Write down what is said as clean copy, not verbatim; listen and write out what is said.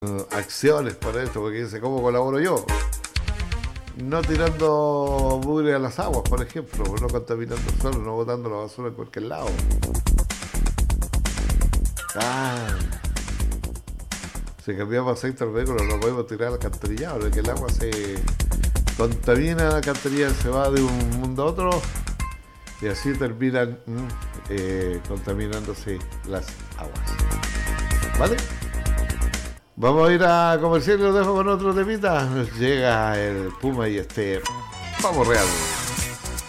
acciones para esto, porque dice, ¿cómo colaboro yo? No tirando mugre a las aguas, por ejemplo, no contaminando el suelo, no botando la basura en cualquier lado. Ah, si cambiamos aceite al vehículo no podemos tirar al alcantarillado, porque el agua se contamina, la alcantarilla se va de un mundo a otro y así terminan contaminándose las aguas. ¿Vale? Vamos a ir a comercial y lo dejo con otro temita. Nos llega el Puma y Pavo Real.